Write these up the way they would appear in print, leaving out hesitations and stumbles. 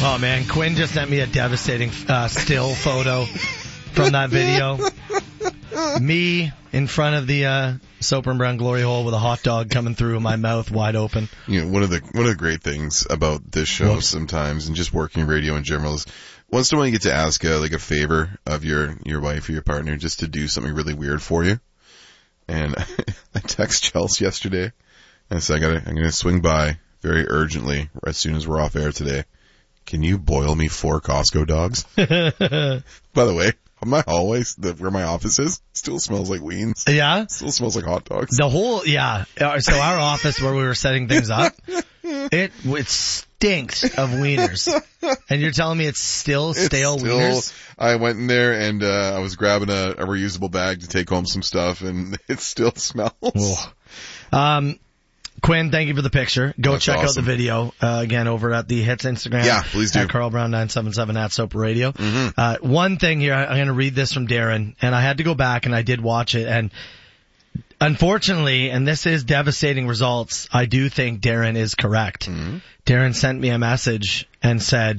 Oh, man. Quinn just sent me a devastating still photo from that video. Me in front of the Soper and Brown glory hole with a hot dog coming through my mouth wide open. You know, one of the great things about this show sometimes, and just working radio in general, is once in a while you get to ask like a favor of your wife or your partner just to do something really weird for you. And I text Chelsea yesterday and I said, I'm gonna swing by very urgently as soon as we're off air today. Can you boil me 4 Costco dogs? By the way, my hallway, where my office is, still smells like Weens. Yeah? Still smells like hot dogs. The whole, yeah. So our office where we were setting things up, it stinks of wieners. And you're telling me it's still stale wieners? I went in there and I was grabbing a reusable bag to take home some stuff, and it still smells. Quinn, thank you for the picture. Go That's check awesome. out the video, again, over at the Hits Instagram. Yeah, please do. At Carl Brown 977 at Soper Radio. Mm-hmm. One thing here, I'm going to read this from Darren, and I had to go back and I did watch it, and unfortunately, and this is devastating results, I do think Darren is correct. Mm-hmm. Darren sent me a message and said,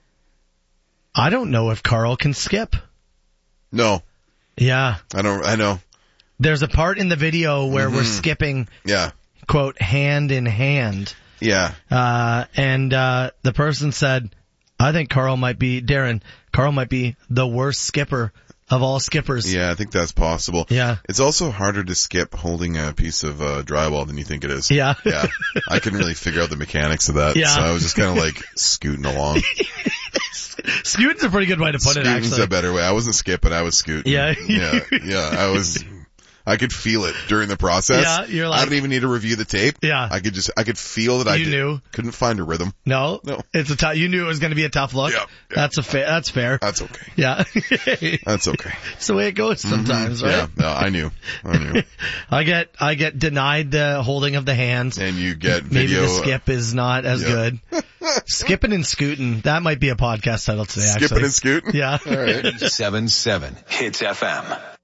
I don't know if Carl can skip. No. Yeah. I know. There's a part in the video where we're skipping, quote, hand in hand. Yeah. And the person said, I think Carl might be the worst skipper of all skippers. Yeah, I think that's possible. Yeah. It's also harder to skip holding a piece of drywall than you think it is. Yeah. Yeah. I couldn't really figure out the mechanics of that. Yeah. So I was just kind of like scooting along. Scooting's a pretty good way to put it, actually. Scooting's a better way. I wasn't skipping, I was scooting. Yeah. Yeah. I could feel it during the process. Yeah, you're like, I don't even need to review the tape. Yeah. I could feel that You knew. Couldn't find a rhythm. No. It's you knew it was going to be a tough look. Yeah. That's fair. That's okay. Yeah. That's okay. It's the way it goes sometimes, right? Yeah. No, I knew. I get denied the holding of the hands. And you get Maybe video. the skip is not as good. Skipping and scooting. That might be a podcast title today, actually. Skipping and scooting? Yeah. All right. 7-7 Hits FM.